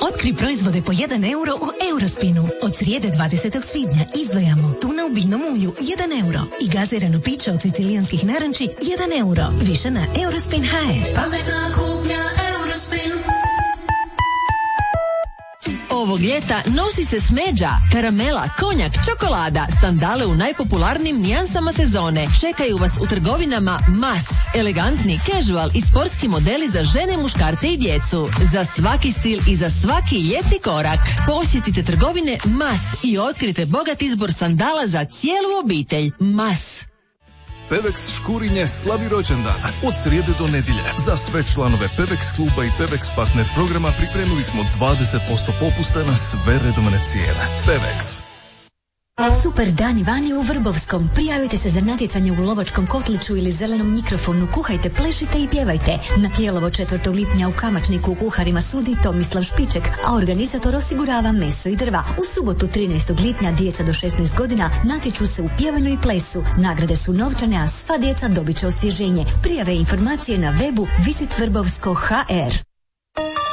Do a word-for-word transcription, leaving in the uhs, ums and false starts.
Otkri proizvode po jedan euro u Eurospinu. Od srijede dvadesetog svibnja izdvajamo tuna u biljnom ulju jedan euro i gazirano piće od sicilijanskih naranči jedan euro. Više na Eurospin tačka ha er. Pametna kupnja Eurospin. Ovog ljeta nosi se smeđa, karamela, konjak, čokolada, sandale u najpopularnijim nijansama sezone. Čekaju vas u trgovinama Mas. Elegantni, casual i sportski modeli za žene, muškarce i djecu. Za svaki stil i za svaki ljetni korak. Posjetite trgovine Mas i otkrite bogat izbor sandala za cijelu obitelj. Mas. Pevex Škurinje slavi rođendan od srijede do nedjelje. Za sve članove Pevex kluba i Pevex partner programa pripremili smo dvadeset posto popusta na sve redovne cijene. Pevex. Super dani vani u Vrbovskom. Prijavite se za natjecanje u lovačkom kotliću ili zelenom mikrofonu. Kuhajte, plešite i pjevajte. Na Tijelovo četvrtog lipnja u Kamačniku kuharima sudi Tomislav Špiček, a organizator osigurava meso i drva. U subotu trinaestog lipnja djeca do šesnaest godina natječu se u pjevanju i plesu. Nagrade su novčane, a sva djeca dobit će osvježenje. Prijave i informacije na webu visit vrbovsko tačka ha er.